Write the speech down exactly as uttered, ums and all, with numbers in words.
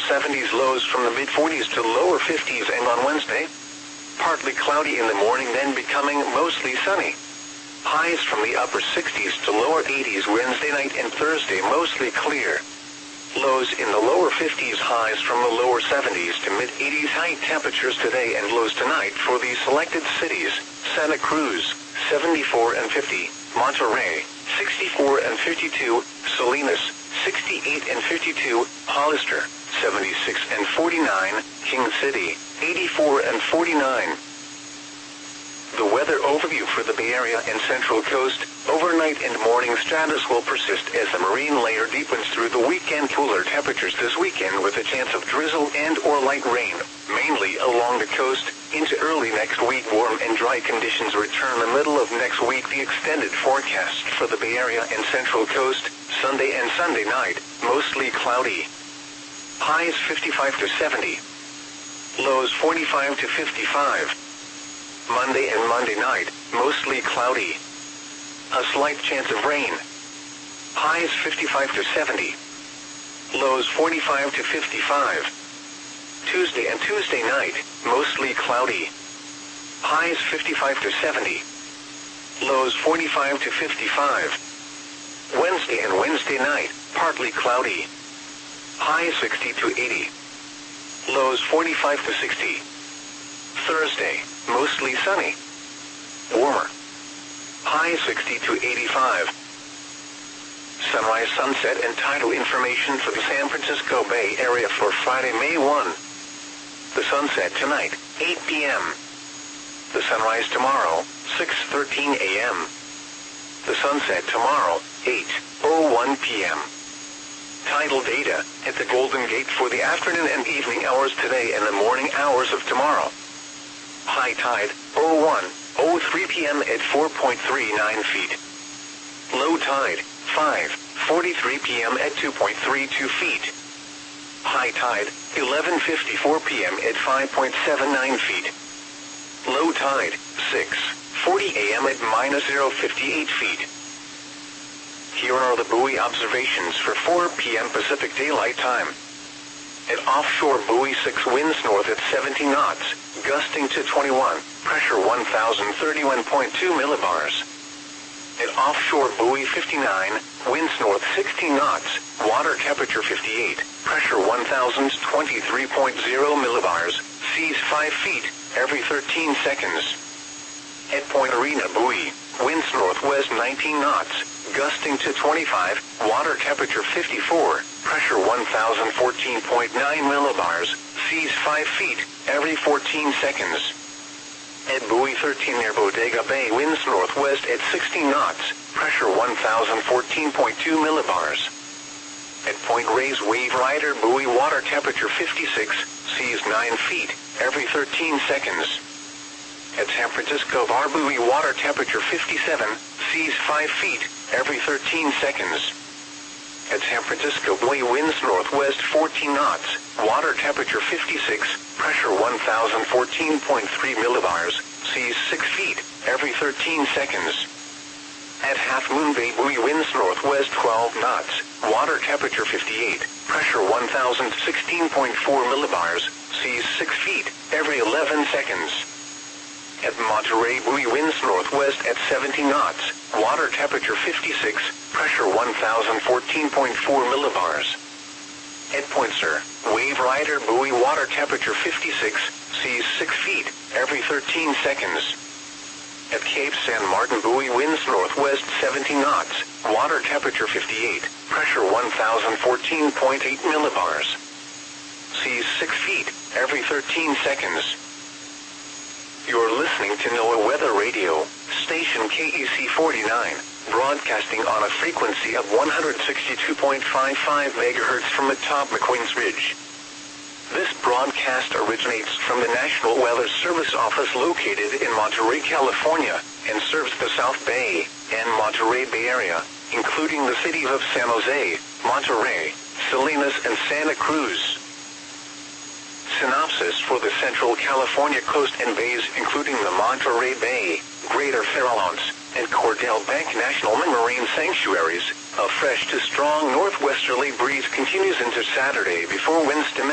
seventies, lows from the mid forties to lower fifties, and on Wednesday, partly cloudy in the morning, then becoming mostly sunny. Highs from the upper sixties to lower eighties Wednesday night, and Thursday mostly clear. Lows in the lower fifties, highs from the lower seventies to mid eighties. High temperatures today and lows tonight for the selected cities: Santa Cruz, seventy-four and fifty, Monterey, sixty-four and fifty-two, Salinas, sixty-eight and fifty-two, Hollister, seventy-six and forty-nine, King City, eighty-four and forty-nine. The weather overview for the Bay Area and Central Coast. Overnight and morning stratus will persist as the marine layer deepens through the weekend. Cooler temperatures this weekend with a chance of drizzle and or light rain, mainly along the coast. Into early next week, warm and dry conditions return the middle of next week. The extended forecast for the Bay Area and Central Coast. Sunday and Sunday night, mostly cloudy. Highs fifty-five to seventy. Lows forty-five to fifty-five. Monday and Monday night, mostly cloudy. A slight chance of rain. Highs fifty-five to seventy. Lows forty-five to fifty-five. Tuesday and Tuesday night, mostly cloudy. Highs fifty-five to seventy. Lows forty-five to fifty-five. Wednesday and Wednesday night, partly cloudy. Highs sixty to eighty. Lows forty-five to sixty. Thursday, mostly sunny. Warmer. High sixty to eighty-five. Sunrise, sunset, and tidal information for the San Francisco Bay Area for Friday, May first. The sunset tonight, eight p m The sunrise tomorrow, six thirteen a m The sunset tomorrow, eight oh one p m Tidal data at the Golden Gate for the afternoon and evening hours today and the morning hours of tomorrow. High tide, oh one oh three p m at four point three nine feet. Low tide, five forty-three p m at two point three two feet. High tide, eleven fifty-four p m at five point seven nine feet. Low tide, six forty a m at minus zero fifty-eight feet. Here are the buoy observations for four p m Pacific Daylight Time. At offshore buoy six, winds north at seventy knots, gusting to twenty-one, pressure one thousand thirty-one point two millibars. At offshore buoy fifty-nine, winds north sixteen knots, water temperature fifty-eight, pressure one thousand twenty-three point zero millibars, seas five feet, every thirteen seconds. At Point Arena buoy, winds northwest nineteen knots, gusting to twenty-five, water temperature fifty-four, pressure one thousand fourteen point nine millibars, seas five feet, every fourteen seconds. At buoy thirteen near Bodega Bay, winds northwest at sixteen knots, pressure one thousand fourteen point two millibars. At Point Reyes Wave Rider buoy, water temperature fifty-six, seas nine feet, every thirteen seconds. At San Francisco Bar buoy, water temperature fifty-seven, seas five feet, every thirteen seconds. At San Francisco buoy, winds northwest fourteen knots, water temperature fifty-six, pressure one thousand fourteen point three millibars, seas six feet, every thirteen seconds. At Half Moon Bay buoy, winds northwest twelve knots, water temperature fifty-eight, pressure one thousand sixteen point four millibars, seas six feet, every eleven seconds. At Monterey buoy, winds northwest at seventy knots, water temperature fifty-six, pressure one thousand fourteen point four millibars. At Point Sur, Wave Rider buoy, water temperature fifty-six, seas six feet, every thirteen seconds. At Cape San Martin buoy, winds northwest seventy knots, water temperature fifty-eight, pressure one thousand fourteen point eight millibars. Seas six feet, every thirteen seconds. You're listening to NOAA Weather Radio, station K E C forty-nine, broadcasting on a frequency of one hundred sixty-two point five five megahertz from atop McQueen's Ridge. This broadcast originates from the National Weather Service office located in Monterey, California, and serves the South Bay and Monterey Bay Area, including the cities of San Jose, Monterey, Salinas, and Santa Cruz. Synopsis for the Central California coast and bays, including the Monterey Bay, Greater Farallones, and Cordell Bank National Marine Sanctuaries. A fresh to strong northwesterly breeze continues into Saturday before winds diminish.